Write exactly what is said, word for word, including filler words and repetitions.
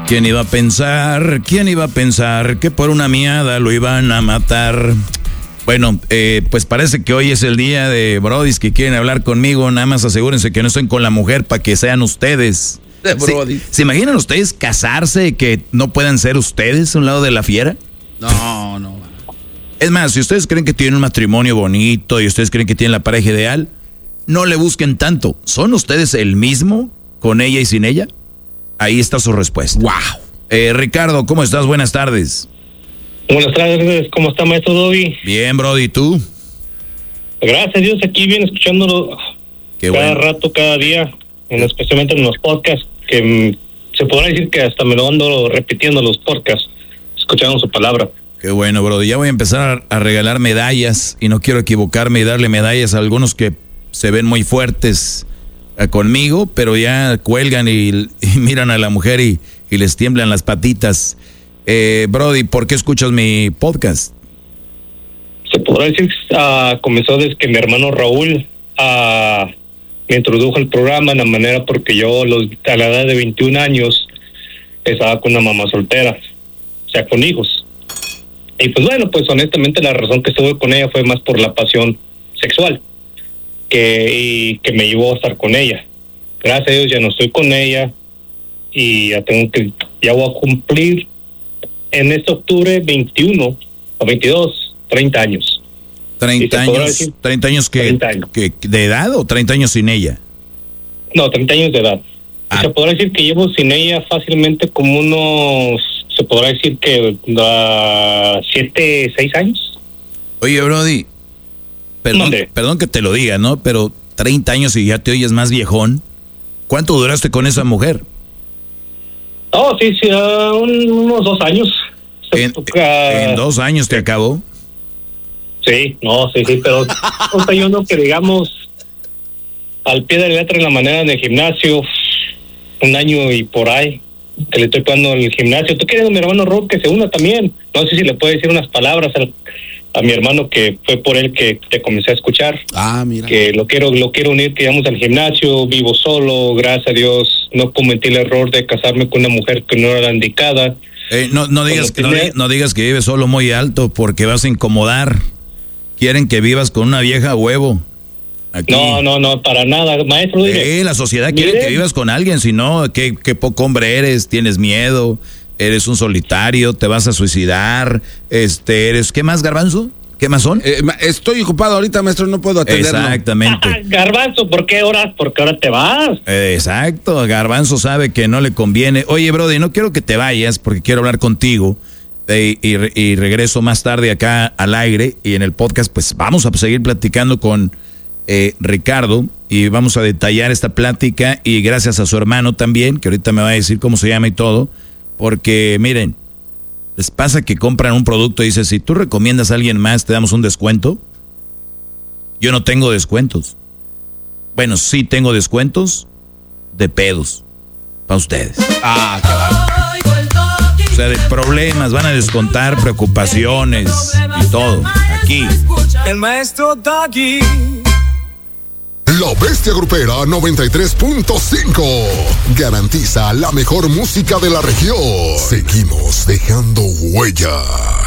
¿Quién iba a pensar? ¿Quién iba a pensar que por una miada lo iban a matar? Bueno, eh, pues parece que hoy es el día de brodis que quieren hablar conmigo. Nada más asegúrense que no estén con la mujer para que sean ustedes. ¿Se, ¿Se imaginan ustedes casarse y que no puedan ser ustedes a un lado de la fiera? No, no. Es más, si ustedes creen que tienen un matrimonio bonito y ustedes creen que tienen la pareja ideal, no le busquen tanto. ¿Son ustedes el mismo con ella y sin ella? Ahí está su respuesta. Wow. Eh, Ricardo, ¿cómo estás? Buenas tardes. Buenas tardes, ¿cómo está, maestro Doggy? Bien, Brody, ¿y tú? Gracias a Dios, aquí bien escuchándolo Qué cada bueno. rato, cada día, en, especialmente en los podcasts, que mm, se podrá decir que hasta me lo ando repitiendo los podcasts, escuchando su palabra. Qué bueno, Brody. Ya voy a empezar a regalar medallas y no quiero equivocarme y darle medallas a algunos que se ven muy fuertes eh, conmigo, pero ya cuelgan y, y miran a la mujer y, y les tiemblan las patitas. Eh, Brody, ¿por qué escuchas mi podcast? Se podrá decir que uh, comenzó desde que mi hermano Raúl uh, me introdujo al programa, en la manera porque yo los, a la edad de veintiún años estaba con una mamá soltera, o sea, con hijos. Y pues bueno, pues honestamente la razón que estuve con ella fue más por la pasión sexual que, y que me llevó a estar con ella. Gracias a Dios ya no estoy con ella y ya tengo que, ya voy a cumplir en este octubre veintiuno o veintidós, treinta años. treinta años, decir, treinta años, que, treinta años. Que, de edad o treinta años sin ella? No, treinta años de edad. Ah. Se podrá decir que llevo sin ella fácilmente como unos, se podrá decir que uh, siete, seis años. Oye, Brody, perdón, perdón que te lo diga, ¿no? Pero treinta años y ya te oyes más viejón. ¿Cuánto duraste con esa mujer? Oh, sí, sí, uh, un, unos dos años. En, uh, ¿En dos años te acabó? Sí, no, sí, sí, pero o sea, yo no que digamos al pie de la letra en la manera en el gimnasio, un año y por ahí, que le estoy pagando en el gimnasio. ¿Tú quieres a mi hermano Rob que se una también? No sé si le puede decir unas palabras al, a mi hermano, que fue por él que te comencé a escuchar. Ah, mira. Que lo quiero, lo quiero unir, que vamos al gimnasio, vivo solo, gracias a Dios, no cometí el error de casarme con una mujer que no era la indicada. Eh, no, no, digas que, no, no digas que vives solo muy alto porque vas a incomodar. Quieren que vivas con una vieja huevo. Aquí. No, no, no, para nada, maestro. Eh, la sociedad quiere Miren. que vivas con alguien, si no, qué, qué poco hombre eres, tienes miedo, eres un solitario, te vas a suicidar, este, eres, ¿qué más, Garbanzo? ¿Qué más son? Eh, estoy ocupado ahorita, maestro, no puedo atenderlo. Exactamente. Garbanzo, ¿por qué horas? Porque ahora te vas. Exacto, Garbanzo sabe que no le conviene. Oye, Brody, no quiero que te vayas porque quiero hablar contigo. Eh, y, y regreso más tarde acá al aire y en el podcast, pues vamos a seguir platicando con eh, Ricardo y vamos a detallar esta plática y gracias a su hermano también, que ahorita me va a decir cómo se llama y todo, porque miren, les pasa que compran un producto y dicen, si tú recomiendas a alguien más, te damos un descuento. Yo no tengo descuentos. Bueno, sí tengo descuentos de pedos para ustedes. Ah, qué bárbaro. O sea, de problemas, van a descontar preocupaciones y todo. Aquí. El maestro Doggy. La Bestia Grupera noventa y tres punto cinco garantiza la mejor música de la región. Seguimos dejando huella.